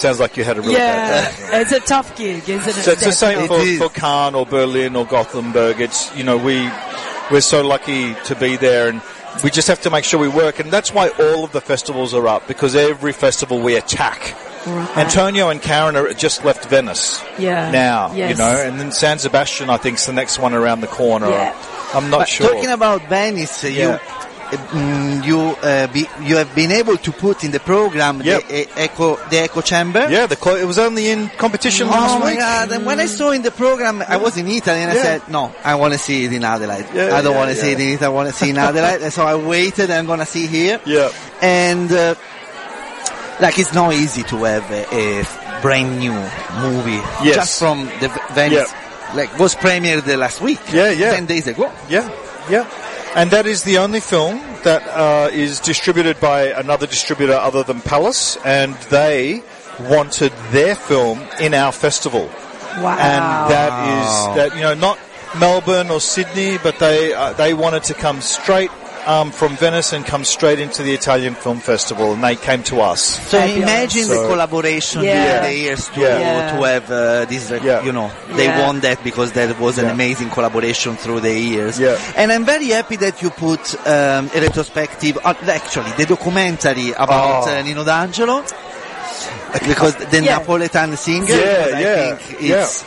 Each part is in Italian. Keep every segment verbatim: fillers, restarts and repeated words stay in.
Sounds like you had a really yeah, bad day. It's a tough gig, isn't it? So it's the same for, It is. for Cannes or Berlin or Gothenburg. It's, you know, we, we're so lucky to be there, and we just have to make sure we work. And that's why all of the festivals are up, because every festival we attack. Right. Antonio and Karen are just left Venice Yeah. now, Yes. you know, and then San Sebastian, I think, is the next one around the corner. Yeah. I'm not But sure. talking about Venice, Yeah. you mm, you uh, be, you have been able to put in the program Yep. the uh, echo the echo chamber. Yeah, the clo- it was only in competition Oh last my week. God! And when I saw in the program, I was in Italy, and I Yeah. said, "No, I want to see it in Adelaide. Yeah, I don't yeah, want to see yeah. it in Italy. I want to see it in Adelaide." And so I waited. I'm gonna see here. Yeah. And uh, like it's not easy to have a, a brand new movie Yes. just from the V- Venice. Like was premiered the last week. Yeah, yeah. Ten days ago. Yeah, yeah. And that is the only film that uh, is distributed by another distributor other than Palace, and they wanted their film in our festival. Wow. And that is that, you know, not Melbourne or Sydney, but they uh, they wanted to come straight um, from Venice and come straight into the Italian Film Festival, and they came to us. So Fabulous. imagine the So- collaboration Yeah. during the years to Yeah. Yeah. to have uh, this. Uh, Yeah. You know, they Yeah. won that because that was an Yeah. amazing collaboration through the years. Yeah. And I'm very happy that you put um, a retrospective. Uh, actually, the documentary about Oh. uh, Nino D'Angelo, because the Yeah. Napoletan singer. Yeah, because I yeah, think it's.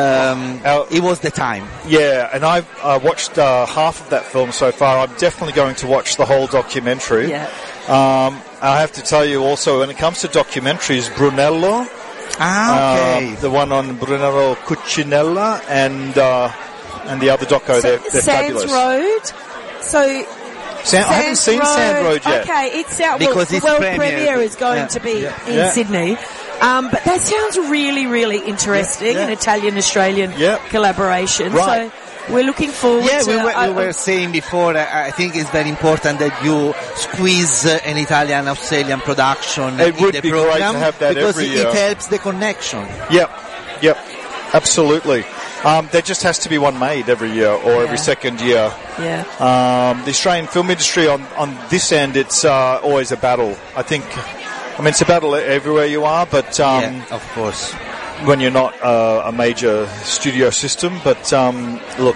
Um, Our- it was the time. Yeah, and I've uh, watched uh, half of that film so far. I'm definitely going to watch the whole documentary. Yeah. Um, I have to tell you also, when it comes to documentaries, Brunello, Ah, okay. um, the one on Brunello Cucinella, and uh, and the other doco, they're, they're Sands fabulous. Road. So San- I haven't Sands seen Sand Road yet. Okay, it's out. Because well, the it's world premiere. premiere is going Yeah. to be Yeah. in Yeah. Sydney. Um, but that sounds really, really interesting, Yeah. an Italian-Australian Yeah. collaboration. Right. So we're looking forward Yeah, to we were, I- we were saying before, I I think it's very important that you squeeze uh, an Italian-Australian production It in would the be great program to have that because every it, year. it helps the connection. Yep, yep, absolutely. Um, there just has to be one made every year or every Yeah. second year. Yeah. Um, the Australian film industry on, on this end, it's uh, always a battle. I think, I mean, it's a battle everywhere you are, but um, yeah, of course. when you're not uh, a major studio system. But um, look,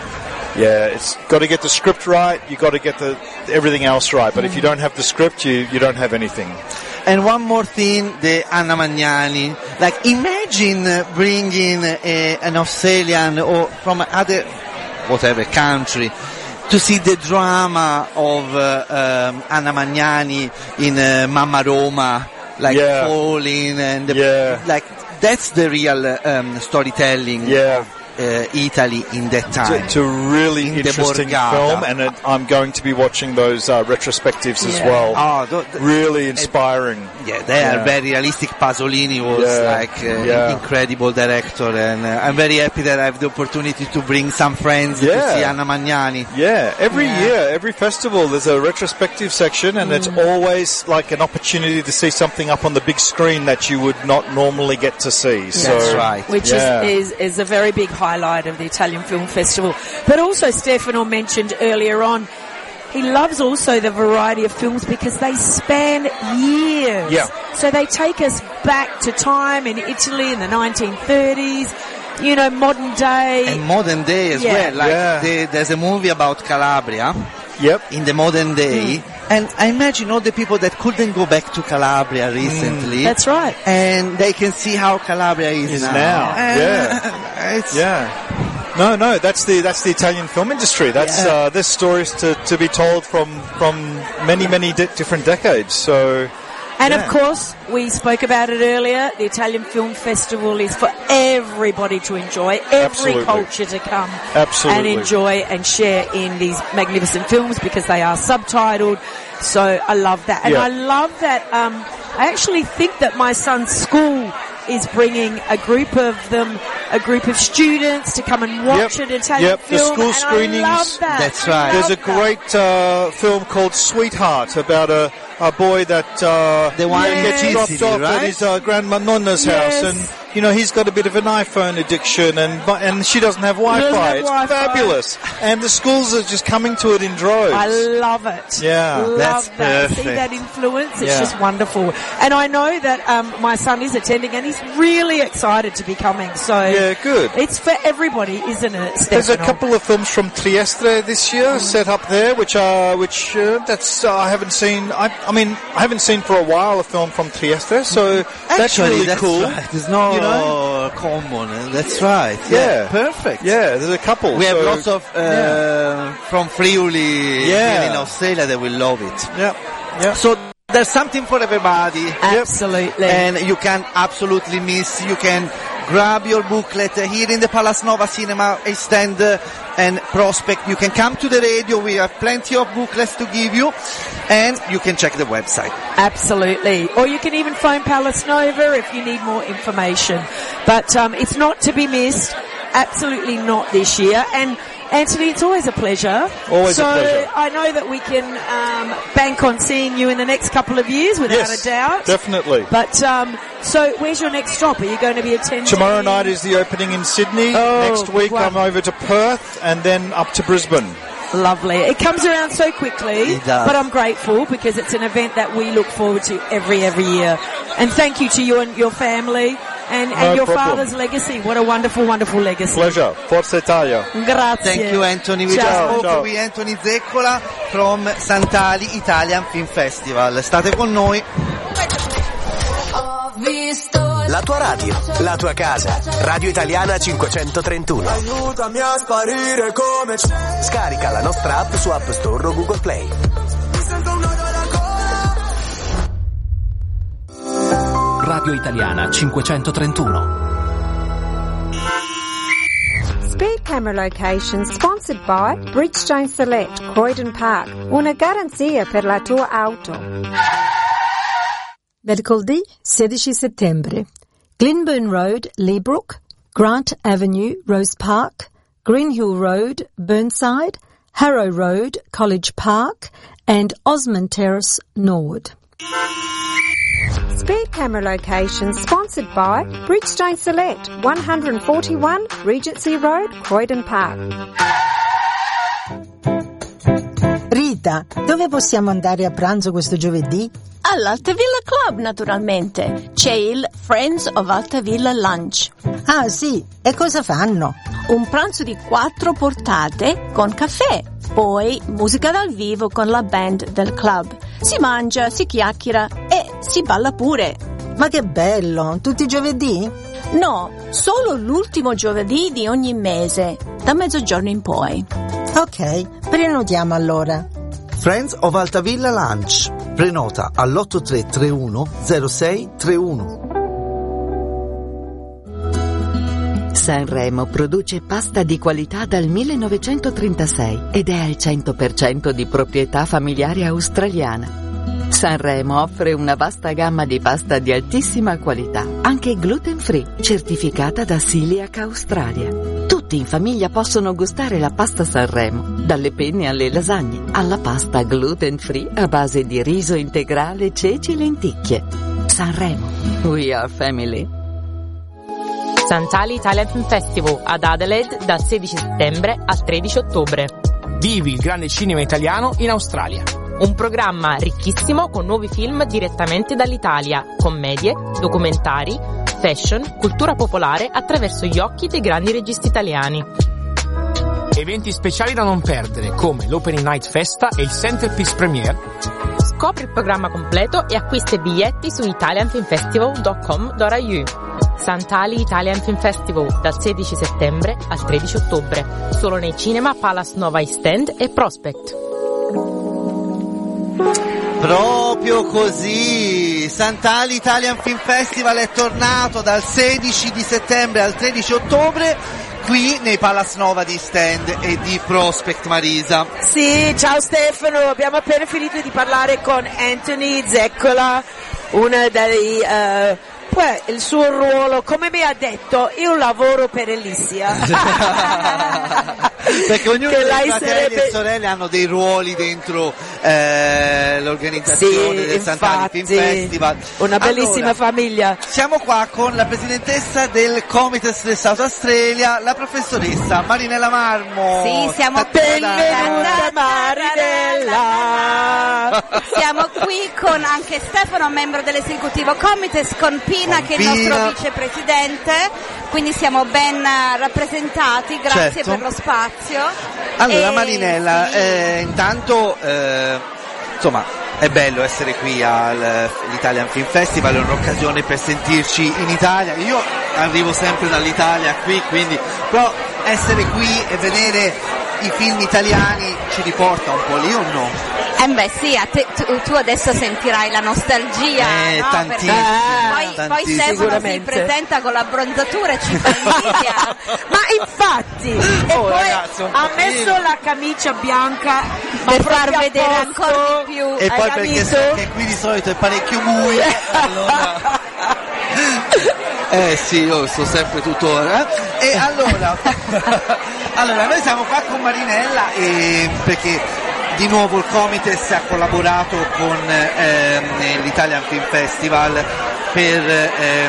yeah, it's got to get the script right. You got to get the everything else right. But if you don't have the script, you you don't have anything. And one more thing, the Anna Magnani. Like, imagine uh, bringing a, an Australian or from other, whatever country, to see the drama of uh, um, Anna Magnani in uh, Mamma Roma, like Yeah. falling and the, Yeah. like that's the real uh, um, storytelling Yeah. of uh, Italy in that time. It's a really In the interesting Borgata. film, and it, I'm going to be watching those uh, retrospectives as Yeah. well. Oh, th- th- Really inspiring. yeah, they Yeah. are very realistic. Pasolini was Yeah. like uh, Yeah. incredible director, and uh, I'm very happy that I have the opportunity to bring some friends Yeah. to see Anna Magnani. Yeah, every Yeah. year, every festival, there's a retrospective section, and it's always like an opportunity to see something up on the big screen that you would not normally get to see. So, That's right. Which Yeah. is, is is a very big highlight of the Italian Film Festival. But also Stefano mentioned earlier on, he loves also the variety of films because they span years. Yeah. So they take us back to time in Italy in the nineteen thirties, you know, modern day. And modern day as Yeah. well. Like Yeah. the, there's a movie about Calabria Yep. in the modern day, Hmm. and I imagine all the people that couldn't go back to Calabria recently. That's right. And they can see how Calabria is, Is now. now, And yeah. it's, Yeah. No, no, that's the that's the Italian film industry. That's Yeah. uh, there's stories to, to be told from from many many di- different decades. So And Yeah. of course, we spoke about it earlier, the Italian Film Festival is for everybody to enjoy, every Absolutely. culture to come Absolutely. and enjoy and share in these magnificent films because they are subtitled. So I love that. And Yeah. I love that, um, I actually think that my son's school is bringing a group of them, a group of students to come and watch Yep. an Italian Yep, the film. school and screenings. I love that. That's I right. love there's a that. great uh, film called Sweetheart about a, a boy that uh, The one gets in dropped Sicily, off right? at his uh, grandma Nonna's Yes. house, and you know, he's got a bit of an iPhone addiction, and and she doesn't have Wi-Fi. Have it's Wi-Fi. fabulous, and the schools are just coming to it in droves. I love it. Yeah. love That's that. perfect. See that influence? It's Yeah. just wonderful. And I know that um, my son is attending, and he's really excited to be coming. So Yeah, good. it's for everybody, isn't it, There's a Stefano? couple of films from Trieste this year set up there, which are which uh, that's uh, I haven't seen. I, I mean, I haven't seen for a while a film from Trieste, so that's Actually, really that's cool. right. It's not You know? common. uh, That's right. Yeah. Perfect. Yeah, there's a couple. We have so- lots of uh, yeah. from Friuli Yeah. here in Australia that will love it. Yeah, yeah. So there's something for everybody. Absolutely. And you can absolutely miss. You can grab your booklet uh, here in the Palace Nova Cinema East End uh, and Prospect. You can come to the radio. We have plenty of booklets to give you, and you can check the website. Absolutely. Or you can even phone Palace Nova if you need more information. But um, it's not to be missed. Absolutely not this year. And Anthony, it's always a pleasure. Always a so pleasure. I know that we can um, bank on seeing you in the next couple of years, without Yes, a doubt. definitely. But um, so, where's your next stop? Are you going to be attending? Tomorrow night is the opening in Sydney. Oh, Next week wow. I'm over to Perth and then up to Brisbane. Lovely. It comes around so quickly, It does. but I'm grateful because it's an event that we look forward to every every year. And thank you to you and your family and, and No your problem. father's legacy. What a wonderful, wonderful legacy. Pleasure. Forza Italia. Grazie. Thank you, Anthony. We Ciao. just spoke Ciao. with Anthony Zeccola from Sant'Ali Italian Film Festival. State con noi. La tua radio, la tua casa. Radio Italiana cinquecentotrentuno. Aiutami a sparire come c'è. Scarica la nostra app su App Store o Google Play. Mi sento un nodo alla gola. Radio Italiana cinquecentotrentuno. Speed camera location sponsored by Bridgestone Select, Croydon Park. Una garanzia per la tua auto. Mercoledì sedici settembre. Glenburn Road, Leabrook, Grant Avenue, Rose Park, Greenhill Road, Burnside, Harrow Road, College Park, and Osmond Terrace, Norwood. Speed camera location sponsored by Bridgestone Select, one forty-one Regency Road, Croydon Park. Rita, dove possiamo andare a pranzo questo giovedì? All'Altavilla Club, naturalmente. C'è il Friends of Altavilla Lunch. Ah sì, e cosa fanno? Un pranzo di quattro portate con caffè. Poi musica dal vivo con la band del club. Si mangia, si chiacchiera e si balla pure. Ma che bello, tutti i giovedì? No, solo l'ultimo giovedì di ogni mese, da mezzogiorno in poi. Ok, prenotiamo allora. Friends of Altavilla Lunch. Prenota all'otto tre tre uno zero sei tre uno. Sanremo produce pasta di qualità dal millenovecentotrentasei ed è al cento per cento di proprietà familiare australiana. Sanremo offre una vasta gamma di pasta di altissima qualità, anche gluten free, certificata da Celiac Australia. Tutti in famiglia possono gustare la pasta Sanremo, dalle penne alle lasagne, alla pasta gluten free a base di riso integrale, ceci e lenticchie. Sanremo, we are family. Sant'Ali Italian Film Festival ad Adelaide dal sedici settembre al tredici ottobre. Vivi il grande cinema italiano in Australia. Un programma ricchissimo con nuovi film direttamente dall'Italia, commedie, documentari, fashion, cultura popolare attraverso gli occhi dei grandi registi italiani. Eventi speciali da non perdere come l'Opening Night Festa e il Centerpiece Premiere. Scopri il programma completo e acquista i biglietti su italian film festival dot com dot a u. Sant'Ali Italian Film Festival dal sedici settembre al tredici ottobre, solo nei cinema Palace Nova East End e Prospect. Proprio così, Sant'Ali Italian Film Festival è tornato dal sedici di settembre al tredici ottobre qui nei Palace Nova di East End e di Prospect, Marisa. Sì, ciao Stefano, abbiamo appena finito di parlare con Anthony Zeccola, uno dei... Uh, poi il suo ruolo, come mi ha detto, io lavoro per Alicia. Perché ognuno che dei lei fratelli sarebbe... e sorelle hanno dei ruoli dentro eh, l'organizzazione Sì, del Sant'Ali Film infatti, Festival. una bellissima Allora, famiglia. siamo qua con la presidentessa del Comites del South Australia, la professoressa Marinella Marmo. Sì, siamo Benvenuta Marinella. Siamo qui con anche Stefano, membro dell'esecutivo Comites, con Pina Con che è Pina. il nostro vicepresidente, quindi siamo ben eh, rappresentati, grazie Certo. per lo spazio. Allora E- Marinella, sì. eh, intanto eh, insomma è bello essere qui all'Italian Film Festival, è un'occasione per sentirci in Italia. Io arrivo sempre dall'Italia qui, quindi però essere qui e vedere i film italiani ci riporta un po' lì o no? Eh beh sì, a te- tu, tu adesso sentirai la nostalgia, Eh, no? tantissimo, Perché poi, poi tantissimo. Stefano si Sicuramente. presenta con l'abbronzatura e ci fa invidia. Ma infatti, e Oh, poi ragazzi, un ha pochino. messo la camicia bianca ma Per far proprio a vedere posto. ancora di più. E Hai poi perché capito? so che qui di solito è parecchio buio, allora... Eh sì, io sto sempre tuttora. E allora, allora noi siamo qua con Marinella e perché di nuovo il Comites ha collaborato con ehm, l'Italian Film Festival per ehm,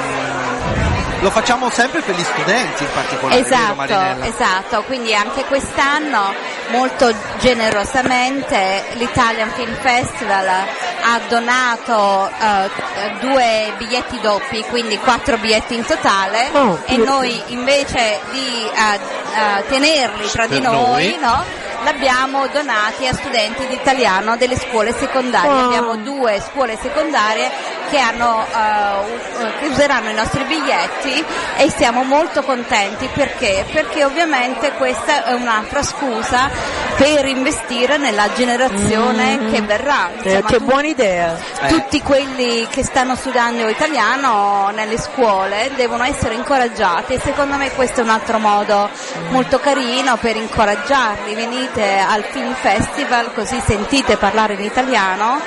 lo facciamo sempre per gli studenti in particolare, vero Esatto, Marinella? esatto, quindi anche quest'anno molto generosamente l'Italian Film Festival ha donato eh, due biglietti doppi, quindi quattro biglietti in totale, Oh, e noi invece di eh, eh, tenerli tra di Per noi, noi. no, l'abbiamo donati a studenti di italiano delle scuole secondarie. Oh. Abbiamo due scuole secondarie che hanno eh, u- che useranno i nostri biglietti e siamo molto contenti perché perché ovviamente questa è un'altra scusa per investire nella generazione Mm. che verrà. Eh, Insomma, che tu- buona idea. tutti quelli che stanno studiando italiano nelle scuole devono essere incoraggiati e secondo me questo è un altro modo molto carino per incoraggiarli. Venite al Film Festival così sentite parlare in italiano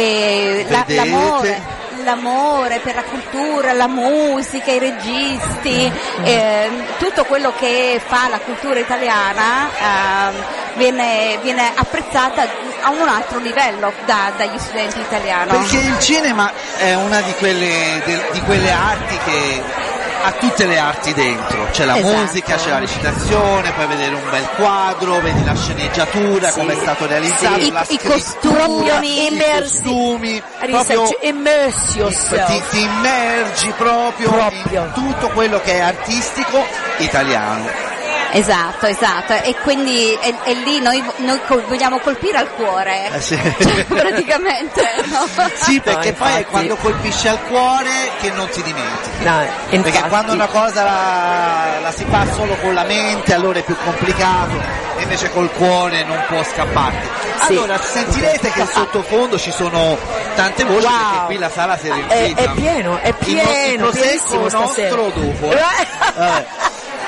e la- Vedete. l'amore l'amore per la cultura, la musica, i registi, ehm, tutto quello che fa la cultura italiana ehm, viene, viene apprezzata a un altro livello da- dagli studenti italiani. Perché il cinema è una di quelle, de- di quelle arti che ha tutte le arti dentro, c'è la Esatto. musica, c'è la recitazione, puoi vedere un bel quadro, vedi la sceneggiatura, Sì. come è stato realizzato, Sì, la i- i scrittura, costumi, i immersi. costumi, Research, proprio immerse yourself. ti, ti immergi proprio, Proprio. in tutto quello che è artistico italiano. Esatto, esatto, e quindi è, è lì noi, noi col- vogliamo colpire al cuore, Eh sì. cioè, praticamente, no? Sì, perché No, poi è infatti. quando colpisce al cuore che non ti dimentichi. No, Perché infatti. quando una cosa la, la si fa solo con la mente allora è più complicato e invece col cuore non può scapparti. Sì. Allora sentirete che in sottofondo ci sono tante voci Wow. perché qui la sala si è È, riempita. è pieno, è Il, pieno, no- il prosecco pienissimo stasera. nostro dopo. eh. Eh.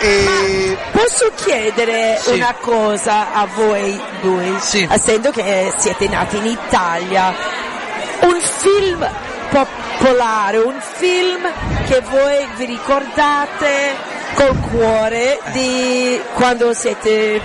E... Posso chiedere Sì. una cosa a voi due, Sì. essendo che siete nati in Italia, un film popolare, un film che voi vi ricordate col cuore di quando siete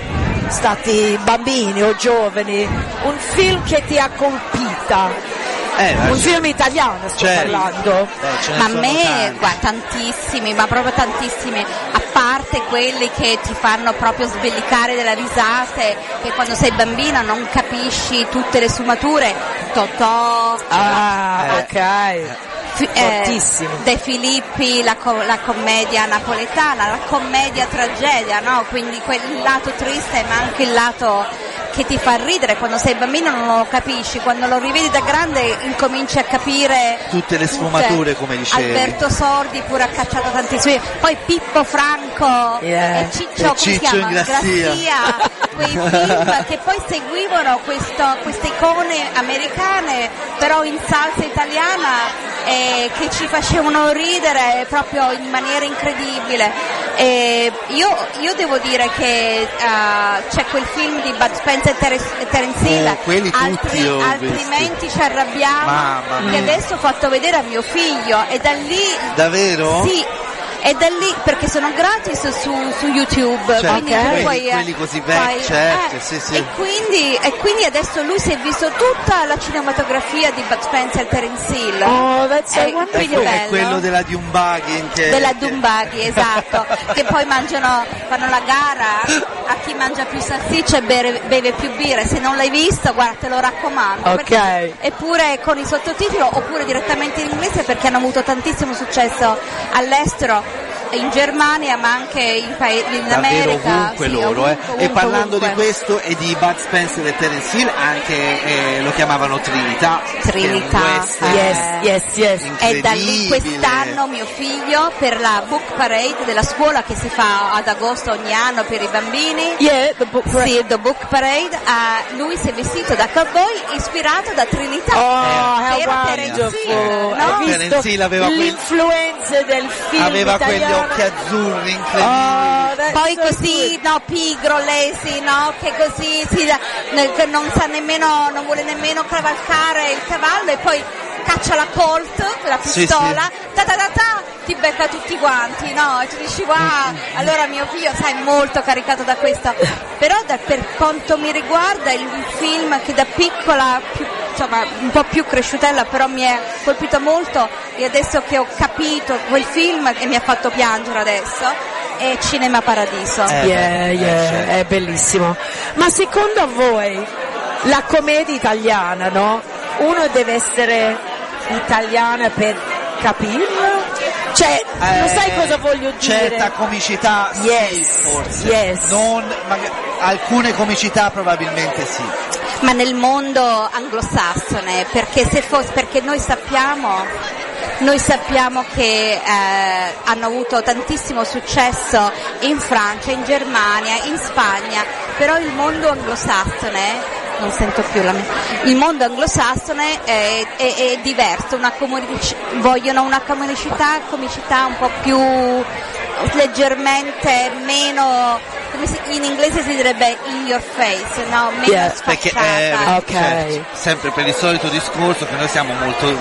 stati bambini o giovani, un film che ti ha colpita, Eh, un sì. film italiano sto Certo. parlando. Eh, ce ne Ma a sono me, tanti. guarda, tantissimi, ma proprio tantissimi, a parte quelli che ti fanno proprio sbellicare delle risate, che quando sei bambino non capisci tutte le sfumature, Totò, Ah, Eh. ok. Fi- Fortissimo. De Filippi, la, co- la commedia napoletana, la commedia tragedia, no? Quindi quel lato triste ma anche il lato che ti fa ridere, quando sei bambino non lo capisci, quando lo rivedi da grande incominci a capire Tutte le sfumature, come dicevi. Alberto Sordi pure ha cacciato tantissimi, poi Pippo Franco Yeah. e Ciccio, E come si Ciccio chiama? Ingrazia. quei film che poi seguivano questo, queste icone americane però in salsa italiana e che ci facevano ridere proprio in maniera incredibile. E io, io devo dire che uh, c'è quel film di Bud Spencer e Ter- e Terence Hill, Oh, quelli tutti altri- ho visti. altrimenti ci arrabbiamo, Mamma che mia. adesso ho fatto vedere a mio figlio e da lì Davvero? sì, e da lì, perché sono gratis su, su YouTube, Cioè, quindi okay. tu quelli, puoi, quelli così vecchi, puoi- certo, eh, sì, sì. E quindi, e quindi adesso lui si è visto tutta la cinematografia di Bud Spencer e Terence Hill. Oh, that's so Eh, wonderful. quindi Ecco, bello. è quello della Dumbagging che, Della che- Dumbaghi, esatto, che poi mangiano, fanno la gara a chi mangia più salsicce e bere- beve più birre. Se non l'hai visto, guarda, te lo raccomando. Ok. perché- Eppure con i sottotitoli oppure direttamente in inglese, perché hanno avuto tantissimo successo all'estero, in Germania ma anche in, pa- in davvero America. ovunque sì, loro, ovunque, eh. E ovunque, parlando ovunque. di questo e di Bud Spencer e Terence Hill, anche eh, lo chiamavano Trinità. Trinità, che è un western Yes, yes, yes. E da lì incredibile. quest'anno mio figlio, per la book parade della scuola che si fa ad agosto ogni anno per i bambini, Yeah, the book parade. sì, the book parade, eh, lui si è vestito da cowboy ispirato da Trinità. Oh, per how Terence Hill, wonderful. no? Hai visto Terence Hill aveva quel- l'influenza del film aveva quegli italiano? occhi azzurri incredibili. Oh, that's Poi so così, no, pigro, lazy, no, che così si, nel- che non sa nemmeno, non vuole nemmeno cavalcare il cavallo e poi caccia la Colt, la Sì, pistola, ta ta ta ta, ti becca tutti quanti, no? E tu dici, wow, allora mio figlio, sai, molto caricato da questo. Però da- per quanto mi riguarda è un film che da piccola, più, insomma, un po' più cresciutella, però mi è colpito molto, e adesso che ho capito quel film e mi ha fatto piangere adesso, è Cinema Paradiso. Eh, Yeah, beh, yeah, eh, certo. è bellissimo. Ma secondo voi la commedia italiana, no? Uno deve essere italiana per capirlo? Cioè, lo Eh, sai cosa voglio dire? Certa comicità sì, Yes, forse. yes. Non, maga- alcune comicità probabilmente sì. Ma nel mondo anglosassone, perché se fosse, perché noi sappiamo, noi sappiamo che eh, hanno avuto tantissimo successo in Francia, in Germania, in Spagna, però il mondo anglosassone, non sento più la mia, il mondo anglosassone è, è, è diverso, una comunic- vogliono una comicità, comicità un po' più leggermente meno, come si, in inglese si direbbe in your face, no? Meno Yeah, Perché sfacciata. eh, Ok. certo, sempre per il solito discorso che noi siamo molto,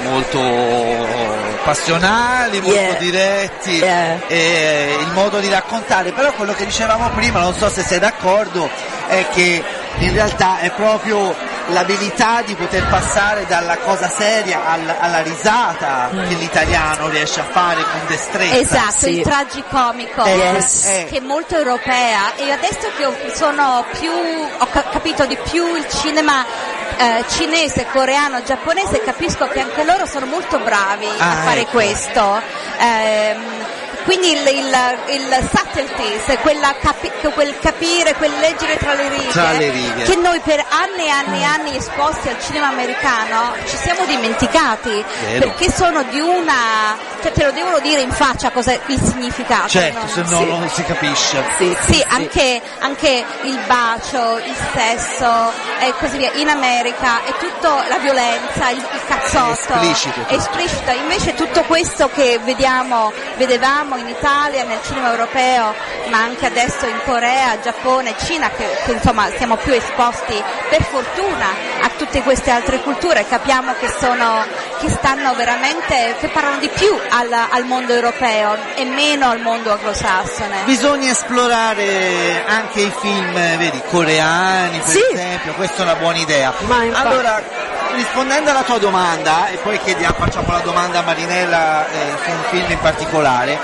molto passionali, molto Yeah. diretti, Yeah. e il modo di raccontare, però quello che dicevamo prima, non so se sei d'accordo, è che in realtà è proprio l'abilità di poter passare dalla cosa seria al- alla risata che l'italiano riesce a fare con destrezza. Esatto, Sì. il tragicomico Eh, yes. che è molto europea, e adesso che ho- sono più, ho ca- capito di più il cinema eh, cinese, coreano, giapponese, capisco che anche loro sono molto bravi Ah, a fare ecco. questo. Ehm, quindi il, il, il subtleties, quella capi- quel capire, quel leggere tra le righe, Tra le righe. che noi per anni e anni e anni esposti al cinema americano ci siamo dimenticati, Vero. perché sono di una, cioè te lo devono dire in faccia cosa il significato. Certo, no? se no Sì. non si capisce. Sì, sì, Sì, sì. anche, anche il bacio, il sesso e così via. In America è tutto la violenza, il, il cazzotto. È esplicito tutto. È esplicito. Invece tutto questo che vediamo, vedevamo in Italia, nel cinema europeo, ma anche adesso in Corea, Giappone, Cina, che, che insomma siamo più esposti per fortuna a tutte queste altre culture, capiamo che sono, che stanno veramente, che parlano di più al, al mondo europeo e meno al mondo anglosassone. Bisogna esplorare anche i film, vedi, coreani per Sì. esempio, questa è una buona idea. Ma infatti- Allora, rispondendo alla tua domanda, e poi chiediamo, facciamo la domanda a Marinella eh, su un film in particolare,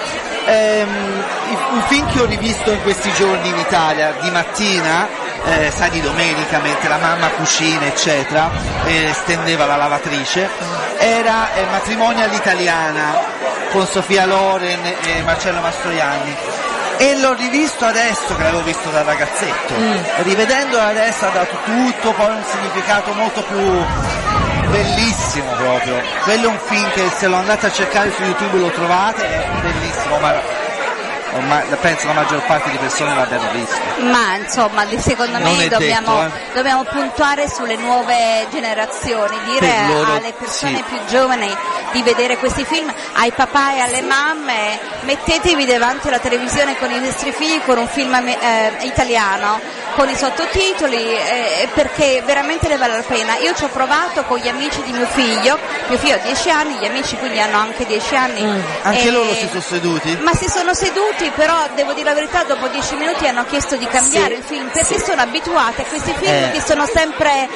ehm, un film che ho rivisto in questi giorni in Italia, di mattina, eh, sai, di domenica, mentre la mamma cucina, eccetera, e stendeva la lavatrice, era eh, Matrimonio all'italiana, con Sofia Loren e Marcello Mastroianni. E l'ho rivisto adesso che l'avevo visto da ragazzetto, rivedendolo adesso ha dato tutto poi un significato molto più bellissimo proprio. Quello è un film che se lo andate a cercare su YouTube lo trovate, è bellissimo, ma ormai penso la maggior parte di persone l'abbiano visto. Ma insomma, di- secondo Non me è dobbiamo, detto, eh. dobbiamo puntuare sulle nuove generazioni, dire Per loro, alle persone sì. più giovani di vedere questi film, ai papà e alle mamme, mettetevi davanti alla televisione con i vostri figli con un film ame- eh, italiano, con i sottotitoli, eh, perché veramente ne vale la pena. Io ci ho provato con gli amici di mio figlio, mio figlio ha dieci anni, gli amici quindi hanno anche dieci anni. Anche e- loro si sono seduti? Ma si sono seduti, però devo dire la verità, dopo dieci minuti hanno chiesto di cambiare Sì, il film, perché sì. sono abituati a questi film Eh. che sono sempre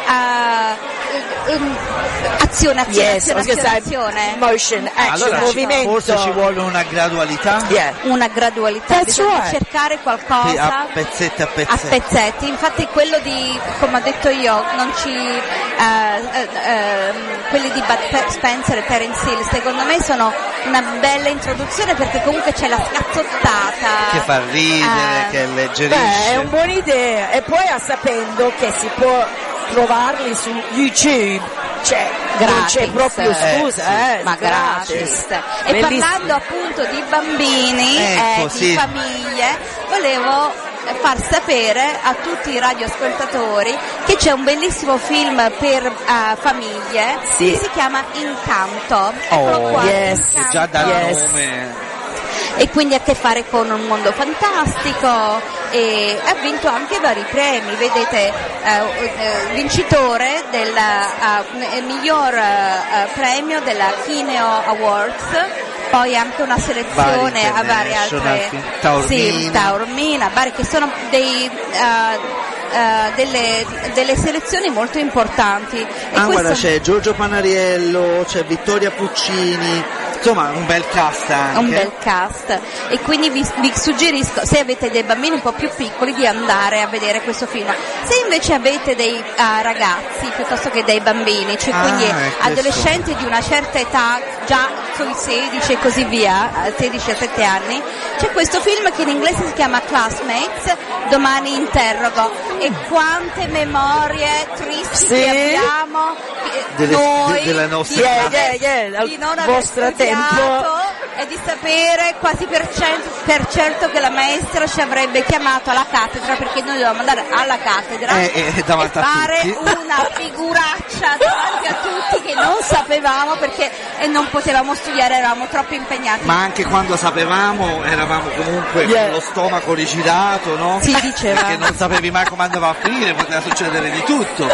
uh, um, azione, azione, Yes, azione, I was gonna azione, say azione. motion, action, Allora ci- movimento. forse ci vuole una gradualità. Yeah. Una gradualità, That's bisogna right. cercare Sì, qualcosa a pezzetti a a pezzetti. pezzetti. Infatti quello di, come ho detto io, non ci eh, eh, ehm, quelli di Bud Pe- Spencer e Terence Hill secondo me sono una bella introduzione, perché comunque c'è la scazzottata Che fa ridere, eh, che Beh, alleggerisce. è una buona idea. E poi sapendo che si può trovarli su YouTube, cioè non gratis. c'è proprio Eh, scusa, sì. eh, Ma gratis. E Bellissimo. parlando appunto di bambini Ecco, e sì. di famiglie, volevo far sapere a tutti i radioascoltatori che c'è un bellissimo film per eh, famiglie Sì. che si chiama Incanto. Eccolo Oh, qua, yes. Incanto. Già dal Yes. nome. E quindi ha a che fare con un mondo fantastico e ha vinto anche vari premi, vedete, eh, eh, vincitore del eh, miglior eh, premio della Kineo Awards, poi anche una selezione Vari a varie international altre film, Taormina. sì, Taormina, vari che sono dei eh, eh, delle, delle selezioni molto importanti. E Ah, questo- guarda, c'è Giorgio Panariello, c'è Vittoria Puccini, insomma un bel cast anche. un bel cast, e quindi vi, vi suggerisco, se avete dei bambini un po' più piccoli, di andare a vedere questo film. Se invece avete dei uh, ragazzi piuttosto che dei bambini, cioè Ah, quindi è questo. adolescenti di una certa età, già sui sedici e così via, sedici a sette anni, c'è questo film che in inglese si chiama Classmates, domani interrogo, e quante memorie tristi Sì. che abbiamo eh, Delle- noi de- della nostra di, Yeah, età. yeah, yeah, al di non aver vostro tempo. studiato e di sapere quasi per, cento, per certo che la maestra ci avrebbe chiamato alla cattedra, perché noi dovevamo andare alla cattedra Eh, eh, davanti e a fare tutti. una figuraccia davanti a tutti che non sapevamo, perché e non potevamo studiare, eravamo troppo impegnati. Ma anche quando sapevamo eravamo comunque Yeah. con lo stomaco rigirato, no? Si diceva. Perché non sapevi mai come andava a finire, poteva succedere di tutto.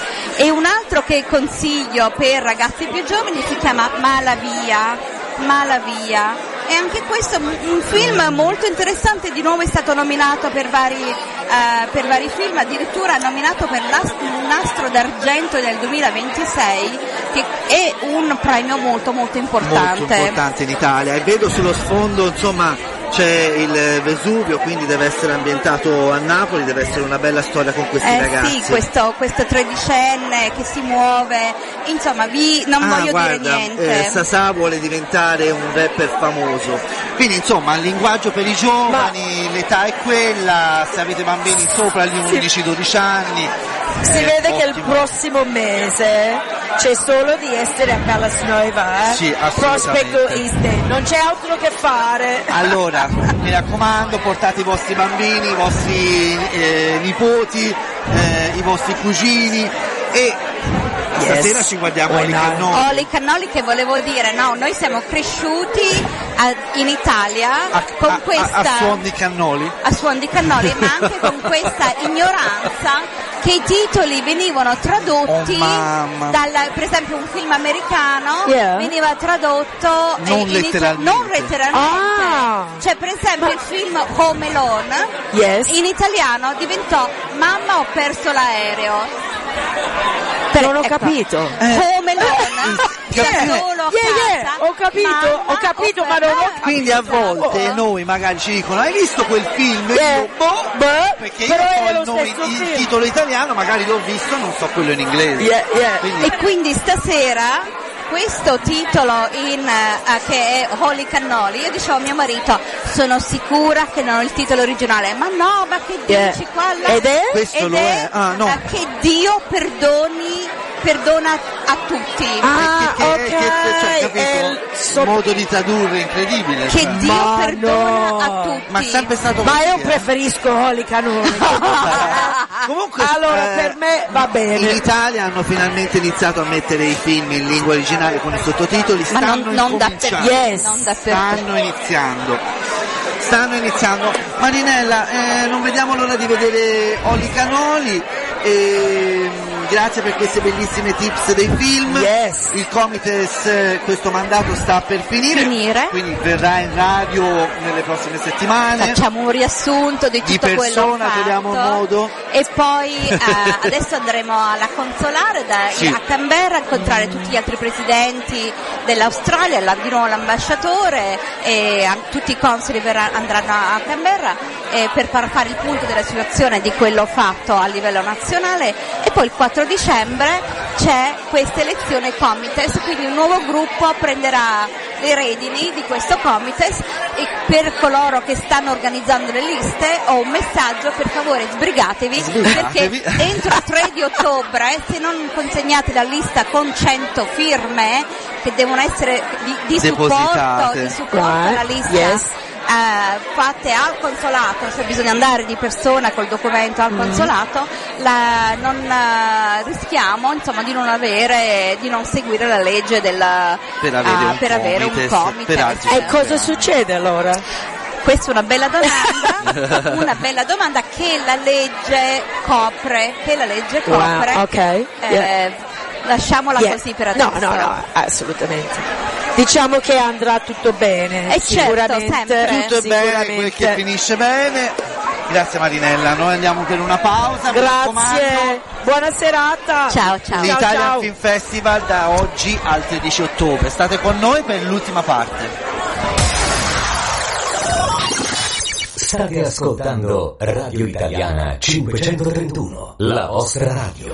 E un altro che consiglio per ragazzi più giovani si chiama Malavia. Malavia. E anche questo è un un film molto interessante, di nuovo è stato nominato per vari, eh, per vari film, addirittura nominato per l'as- un nastro d'argento nel duemilaventisei, che è un premio molto molto importante. Molto importante in Italia. E vedo sullo sfondo, insomma, c'è il Vesuvio, quindi deve essere ambientato a Napoli, deve essere una bella storia con questi Eh ragazzi. sì, questo, questo tredicenne che si muove, insomma, vi, non Ah, voglio guarda, dire niente. eh, Sasà vuole diventare un rapper famoso. Quindi insomma il linguaggio per i giovani, l'età è quella, se avete bambini sopra gli undici dodici anni. Si eh, vede che il ottimo. prossimo mese c'è solo di essere a Calasnova, eh? Sì, assolutamente. Prospecto East End, non c'è altro che fare. Allora, mi raccomando, portate i vostri bambini, i vostri eh, nipoti, eh, i vostri cugini e stasera ci guardiamo Oli Cannoli. Oli Cannoli, che volevo dire, no, noi siamo cresciuti a- in Italia con A, a, questa a suon di cannoli. a suon di cannoli, ma anche con questa ignoranza che i titoli venivano tradotti Oh, mamma. dal, per esempio un film americano Yeah. veniva tradotto Non in ita- letteralmente. non letteralmente. Ah. Cioè per esempio il film Home Alone Yes. in italiano diventò Mamma ho perso l'aereo. Per- Non ho ecco, capito. Home Alone, Yeah, cioè solo a yeah, yeah, casa, ho capito, mamma, ho capito, ho ma non ho perso- Quindi a volte Oh. noi magari ci dicono hai visto quel film? E Yeah. io, boh, Beh, perché io però so è lo il, nome, stesso il film. titolo italiano, magari l'ho visto, non so quello in inglese. Yeah, yeah. Quindi- E quindi stasera questo titolo in, eh, che è Oli Cannoli, io dicevo a mio marito, sono sicura che non ho il titolo originale, ma no, ma che Yeah. dici qua? là? Ed è? Questo Ed lo è? Ah, no. eh, che Dio perdoni perdona a tutti. Ah, che, ok. che, cioè, capito? È il so- modo di tradurre incredibile. Che cioè. Dio Ma perdona no. a tutti. Ma è sempre stato Ma così, io eh. preferisco Oli Canoni. Comunque, Allora, eh, per me va bene. In Italia hanno finalmente iniziato a mettere i film in lingua originale con i sottotitoli. Ma Stanno non, non da incominciando. Yes. non da Stanno iniziando. Stanno iniziando. Marinella, eh, non vediamo l'ora di vedere Oli Canoli. E, grazie per queste bellissime tips dei film. Yes. Il Comites, eh, questo mandato sta per finire, Finire. quindi verrà in radio nelle prossime settimane. Facciamo un riassunto di tutto Di quello persona fatto troviamo un modo. e poi eh, adesso andremo alla consolare da, Sì. a Canberra a incontrare tutti gli altri presidenti dell'Australia, la, di nuovo l'ambasciatore e a, tutti i consoli verrà, andranno a Canberra eh, per par- fare il punto della situazione di quello fatto a livello nazionale e poi il quattro dicembre c'è questa elezione Comites, quindi un nuovo gruppo prenderà le redini di questo Comites e per coloro che stanno organizzando le liste ho un messaggio: per favore sbrigatevi, Sbrigatevi. perché entro il tre di ottobre se non consegnate la lista con cento firme che devono essere di, di supporto, Depositate. di supporto Qua, alla lista yes. eh, fatte al consolato, se bisogna andare di persona col documento al consolato, la, non eh, rischiamo insomma di non avere, di non seguire la legge del, Per avere eh, un per avere un Comites, Comites. per altri E cosa succede allora? Questa è una bella domanda, una bella domanda che la legge copre, che la legge copre. Wow, ok. Eh, Yeah. Lasciamola Yeah. così per adesso. No, no, no, assolutamente. Diciamo che andrà tutto bene. Eh, certo, sicuramente. sempre. Tutto è bene, sicuramente. quel che finisce bene. Grazie Marinella, noi andiamo per una pausa. mi raccomando. Grazie, buona serata. Ciao, ciao. L'Italian ciao. Film Festival da oggi al tredici ottobre. State con noi per l'ultima parte. State ascoltando Radio Italiana cinquecentotrentuno, la vostra radio.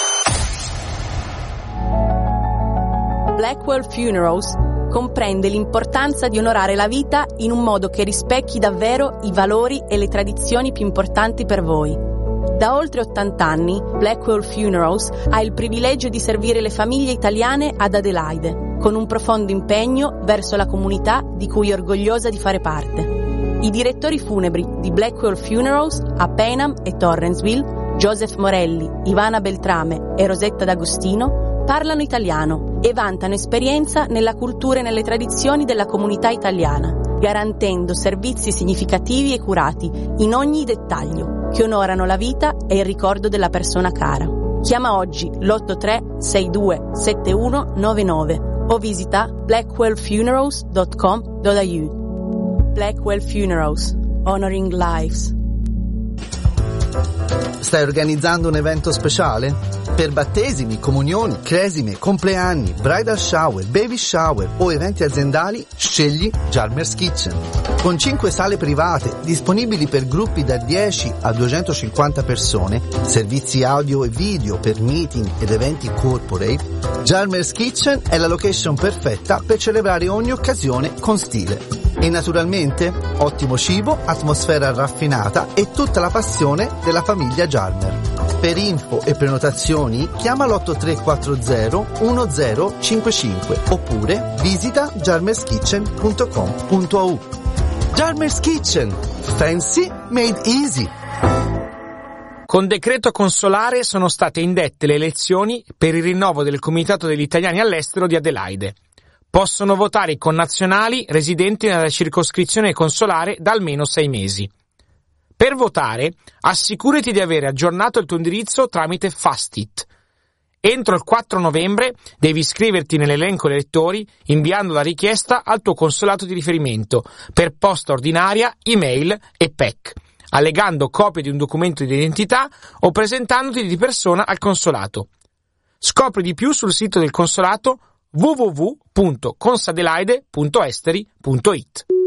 Blackwell Funerals comprende l'importanza di onorare la vita in un modo che rispecchi davvero i valori e le tradizioni più importanti per voi. Da oltre ottanta anni, Blackwell Funerals ha il privilegio di servire le famiglie italiane ad Adelaide, con un profondo impegno verso la comunità di cui è orgogliosa di fare parte. I direttori funebri di Blackwell Funerals a Payneham e Torrensville, Joseph Morelli, Ivana Beltrame e Rosetta D'Agostino, parlano italiano e vantano esperienza nella cultura e nelle tradizioni della comunità italiana, garantendo servizi significativi e curati in ogni dettaglio, che onorano la vita e il ricordo della persona cara. Chiama oggi l'otto tre sei due sette uno nove nove o visita blackwell funerals dot com dot a u. Blackwell Funerals, honoring lives. Stai organizzando un evento speciale? Per battesimi, comunioni, cresime, compleanni, bridal shower, baby shower o eventi aziendali, scegli Jarmer's Kitchen. Con cinque sale private disponibili per gruppi da dieci a duecentocinquanta persone, servizi audio e video per meeting ed eventi corporate, Jarmer's Kitchen è la location perfetta per celebrare ogni occasione con stile. E naturalmente ottimo cibo, atmosfera raffinata e tutta la passione della famiglia Jarmer. Per info e prenotazioni chiama l'otto tre quattro zero uno zero cinque cinque oppure visita jarmers kitchen punto com punto a u. Jarmer's Kitchen, fancy made easy. Con decreto consolare sono state indette le elezioni per il rinnovo del Comitato degli Italiani all'estero di Adelaide. Possono votare i connazionali residenti nella circoscrizione consolare da almeno sei mesi. Per votare, assicurati di avere aggiornato il tuo indirizzo tramite Fastit. Entro il quattro novembre devi iscriverti nell'elenco elettori inviando la richiesta al tuo consolato di riferimento per posta ordinaria, email e P E C, allegando copia di un documento di identità o presentandoti di persona al consolato. Scopri di più sul sito del consolato w w w punto consadelaide punto esteri punto it.